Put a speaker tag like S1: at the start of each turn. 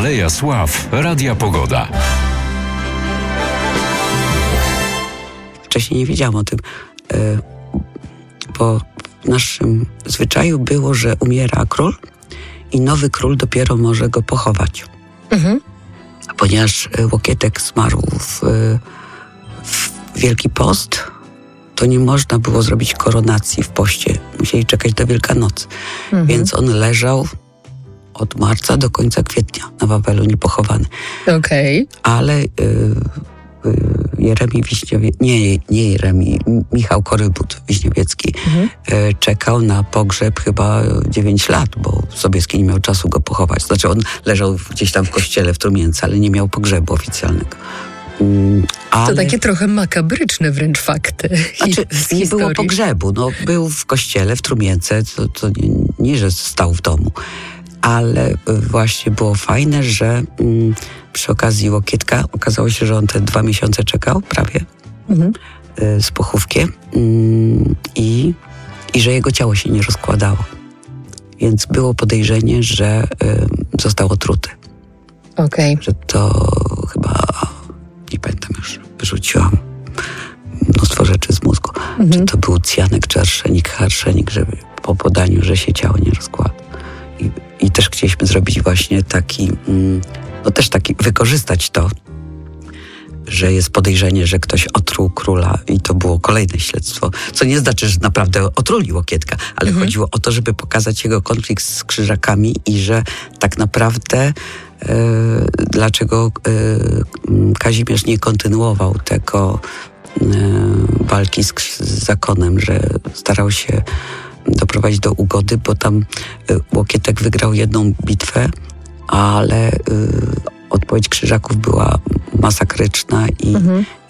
S1: Aleja Sław Radia Pogoda.
S2: Wcześniej nie wiedziałam o tym, bo w naszym zwyczaju było, że umiera król i nowy król dopiero może go pochować. A ponieważ Łokietek zmarł w Wielki Post, to nie można było zrobić koronacji w poście. Musieli czekać do Wielkanocy. Więc on leżał od marca do końca kwietnia na Wawelu niepochowany.
S3: Okej.
S2: Ale Jeremi Michał Korybut Wiśniowiecki czekał na pogrzeb chyba 9 lat, bo Sobieski nie miał czasu go pochować. Znaczy on leżał gdzieś tam w kościele w Trumience, ale nie miał pogrzebu oficjalnego.
S3: To takie trochę makabryczne wręcz fakty.
S2: Znaczy, nie było pogrzebu. No, był w kościele w Trumience, to nie, że stał w domu. Ale właśnie było fajne, że przy okazji Łokietka okazało się, że on te 2 miesiące czekał prawie z pochówkiem i że jego ciało się nie rozkładało. Więc było podejrzenie, że został otruty.
S3: Okej.
S2: Że to chyba, nie pamiętam już, wyrzuciłam mnóstwo rzeczy z mózgu. Czy to był cjanek, czy arszenik, żeby po podaniu, że się ciało nie rozkłada. I też chcieliśmy zrobić właśnie taki, wykorzystać to, że jest podejrzenie, że ktoś otruł króla i to było kolejne śledztwo. Co nie znaczy, że naprawdę otruli Łokietka, ale chodziło o to, żeby pokazać jego konflikt z Krzyżakami i że tak naprawdę dlaczego Kazimierz nie kontynuował tego walki z zakonem, że starał się doprowadzić do ugody, bo tam Łokietek wygrał jedną bitwę, ale odpowiedź Krzyżaków była masakryczna